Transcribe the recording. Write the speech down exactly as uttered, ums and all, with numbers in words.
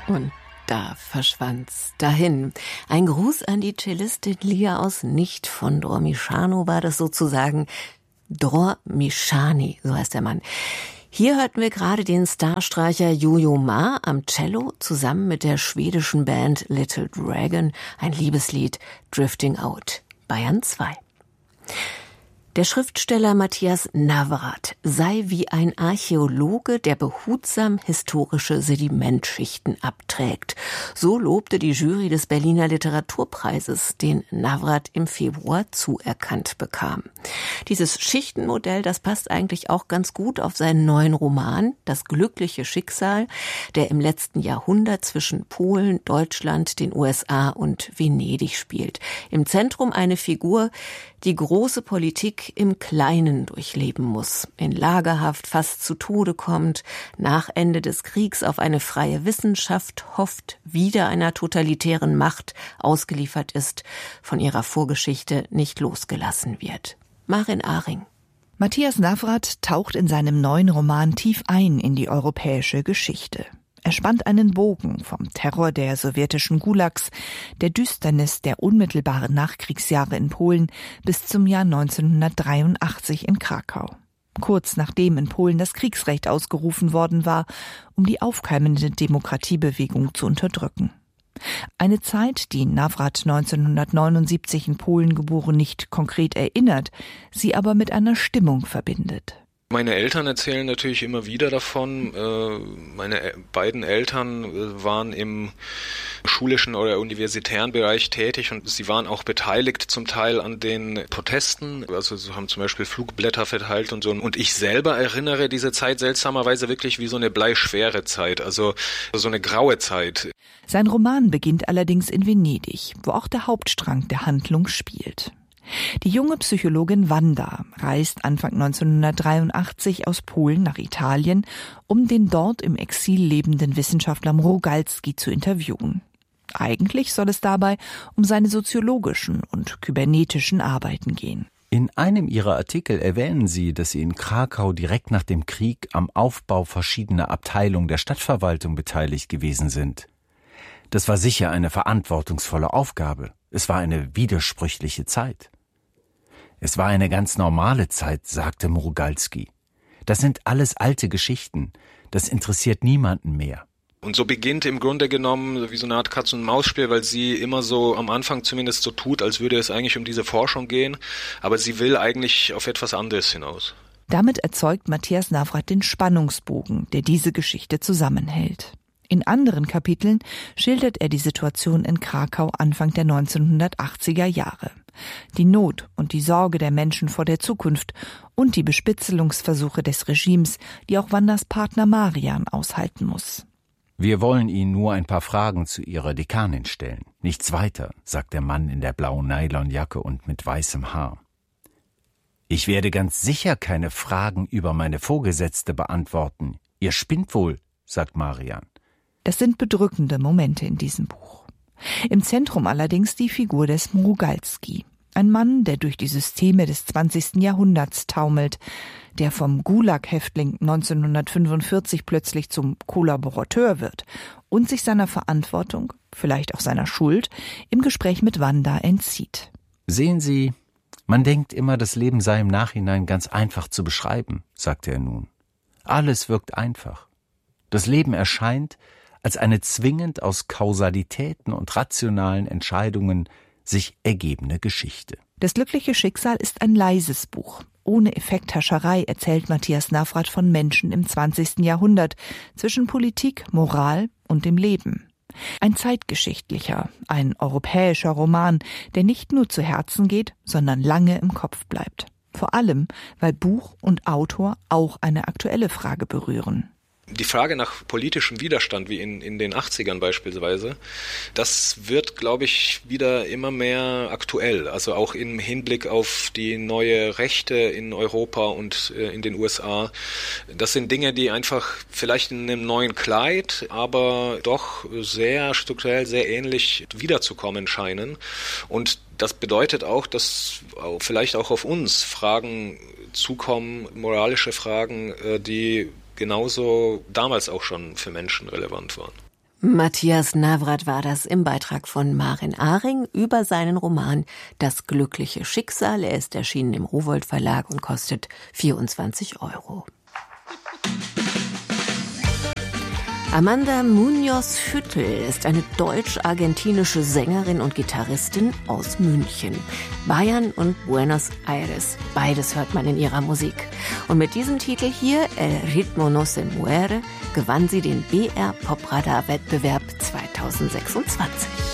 Und da verschwand's dahin. Ein Gruß an die Cellistin Lia aus Nicht von Dror Michano war das sozusagen. Dror Michani, so heißt der Mann. Hier hörten wir gerade den Starstreicher Yo-Yo Ma am Cello zusammen mit der schwedischen Band Little Dragon, ein Liebeslied Drifting Out. Bayern zwei. Der Schriftsteller Matthias Navrat sei wie ein Archäologe, der behutsam historische Sedimentschichten abträgt. So lobte die Jury des Berliner Literaturpreises, den Navrat im Februar zuerkannt bekam. Dieses Schichtenmodell, das passt eigentlich auch ganz gut auf seinen neuen Roman Das glückliche Schicksal, der im letzten Jahrhundert zwischen Polen, Deutschland, den U S A und Venedig spielt. Im Zentrum eine Figur, die große Politik im Kleinen durchleben muss, in Lagerhaft fast zu Tode kommt, nach Ende des Kriegs auf eine freie Wissenschaft hofft, wieder einer totalitären Macht ausgeliefert ist, von ihrer Vorgeschichte nicht losgelassen wird. Marin Ahring. Matthias Navrat taucht in seinem neuen Roman tief ein in die europäische Geschichte. Er spannt einen Bogen vom Terror der sowjetischen Gulags, der Düsternis der unmittelbaren Nachkriegsjahre in Polen bis zum Jahr neunzehnhundertdreiundachtzig in Krakau. Kurz nachdem in Polen das Kriegsrecht ausgerufen worden war, um die aufkeimende Demokratiebewegung zu unterdrücken. Eine Zeit, die Navrat neunzehnhundertneunundsiebzig in Polen geboren nicht konkret erinnert, sie aber mit einer Stimmung verbindet. Meine Eltern erzählen natürlich immer wieder davon. Meine beiden Eltern waren im schulischen oder universitären Bereich tätig und sie waren auch beteiligt zum Teil an den Protesten. Also sie haben zum Beispiel Flugblätter verteilt und so. Und ich selber erinnere diese Zeit seltsamerweise wirklich wie so eine bleischwere Zeit, also so eine graue Zeit. Sein Roman beginnt allerdings in Venedig, wo auch der Hauptstrang der Handlung spielt. Die junge Psychologin Wanda reist Anfang neunzehnhundertdreiundachtzig aus Polen nach Italien, um den dort im Exil lebenden Wissenschaftler Mrogalski zu interviewen. Eigentlich soll es dabei um seine soziologischen und kybernetischen Arbeiten gehen. In einem Ihrer Artikel erwähnen Sie, dass Sie in Krakau direkt nach dem Krieg am Aufbau verschiedener Abteilungen der Stadtverwaltung beteiligt gewesen sind. Das war sicher eine verantwortungsvolle Aufgabe. Es war eine widersprüchliche Zeit. Es war eine ganz normale Zeit, sagte Mrogalski. Das sind alles alte Geschichten. Das interessiert niemanden mehr. Und so beginnt im Grunde genommen wie so eine Art Katz-und-Maus-Spiel, weil sie immer so am Anfang zumindest so tut, als würde es eigentlich um diese Forschung gehen. Aber sie will eigentlich auf etwas anderes hinaus. Damit erzeugt Matthias Navrat den Spannungsbogen, der diese Geschichte zusammenhält. In anderen Kapiteln schildert er die Situation in Krakau Anfang der neunzehnhundertachtziger Jahre. Die Not und die Sorge der Menschen vor der Zukunft und die Bespitzelungsversuche des Regimes, die auch Wandas Partner Marian aushalten muss. Wir wollen Ihnen nur ein paar Fragen zu Ihrer Dekanin stellen. Nichts weiter, sagt der Mann in der blauen Nylonjacke und mit weißem Haar. Ich werde ganz sicher keine Fragen über meine Vorgesetzte beantworten. Ihr spinnt wohl, sagt Marian. Das sind bedrückende Momente in diesem Buch. Im Zentrum allerdings die Figur des Mrogalski. Ein Mann, der durch die Systeme des zwanzigsten Jahrhunderts taumelt, der vom Gulag-Häftling neunzehnhundertfünfundvierzig plötzlich zum Kollaborateur wird und sich seiner Verantwortung, vielleicht auch seiner Schuld, im Gespräch mit Wanda entzieht. Sehen Sie, man denkt immer, das Leben sei im Nachhinein ganz einfach zu beschreiben, sagte er nun. Alles wirkt einfach. Das Leben erscheint als eine zwingend aus Kausalitäten und rationalen Entscheidungen sich ergebene Geschichte. Das glückliche Schicksal ist ein leises Buch. Ohne Effekthascherei erzählt Matthias Navrat von Menschen im zwanzigsten Jahrhundert, zwischen Politik, Moral und dem Leben. Ein zeitgeschichtlicher, ein europäischer Roman, der nicht nur zu Herzen geht, sondern lange im Kopf bleibt. Vor allem, weil Buch und Autor auch eine aktuelle Frage berühren. Die Frage nach politischem Widerstand, wie in, in den achtzigern beispielsweise, das wird, glaube ich, wieder immer mehr aktuell. Also auch im Hinblick auf die neue Rechte in Europa und äh, in den U S A. Das sind Dinge, die einfach vielleicht in einem neuen Kleid, aber doch sehr strukturell, sehr ähnlich wiederzukommen scheinen. Und das bedeutet auch, dass vielleicht auch auf uns Fragen zukommen, moralische Fragen, äh, die genauso damals auch schon für Menschen relevant waren. Matthias Navrat war das im Beitrag von Maren Ahring über seinen Roman Das glückliche Schicksal. Er ist erschienen im Rowohlt Verlag und kostet vierundzwanzig Euro. Amanda Munoz-Schüttel ist eine deutsch-argentinische Sängerin und Gitarristin aus München. Bayern und Buenos Aires, beides hört man in ihrer Musik. Und mit diesem Titel hier, El ritmo no se muere, gewann sie den B R Popradar Wettbewerb zweitausendsechsundzwanzig.